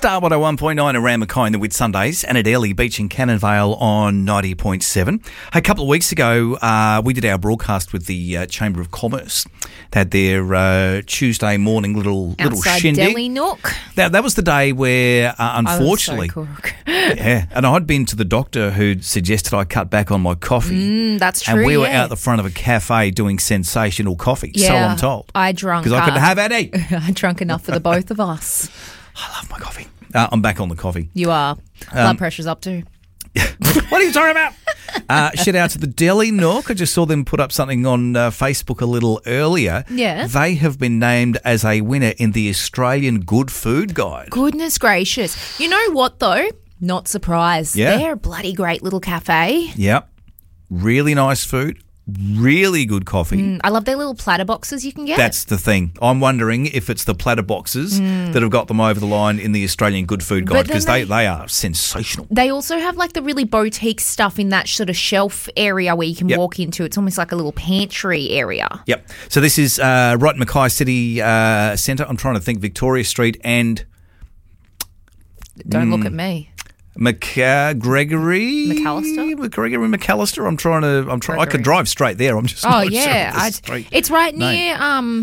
Star 101.9 around Mackay in the Whitsundays and at Airlie Beach in Cannonvale on 90.7. A couple of weeks ago, we did our broadcast with the Chamber of Commerce. They had their Tuesday morning little shindig. Deli Nook. That was the day where, unfortunately, I was so crook. yeah, and I'd been to the doctor who'd suggested I cut back on my coffee. That's true. And we were yeah. out the front of a cafe doing sensational coffee, so I'm told. I drunk. Because I couldn't have any. I drunk enough for the both of us. I love my coffee. I'm back on the coffee. You are. Blood pressure's up too. What are you talking about? Shout out to the Deli Nook. I just saw them put up something on Facebook a little earlier. Yeah. They have been named as a winner in the Australian Good Food Guide. Goodness gracious. You know what though? Not surprised. Yeah. They're a bloody great little cafe. Yep. Really nice food. Really good coffee. I love their little platter boxes you can get. That's the thing. I'm wondering if it's the platter boxes that have got them over the line in the Australian Good Food Guide, because they are sensational. They also have like the really boutique stuff in that sort of shelf area where you can walk into. It's almost like a little pantry area. Yep. So this is right in Mackay City Centre. I'm trying to think Victoria Street and... Don't look at me. Gregory McAllister. I'm trying. I could drive straight there. I'm just. Not sure it's right near.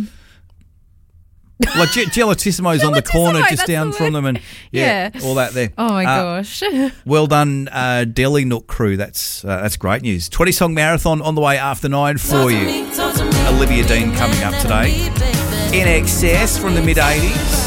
Like Gelatissimo's on the corner, just down from them, and all that there. Oh my gosh! Well done, Deli Nook crew. That's great news. 20-song marathon on the way after 9 for you. Olivia Dean coming up today. In Excess from the mid-80s.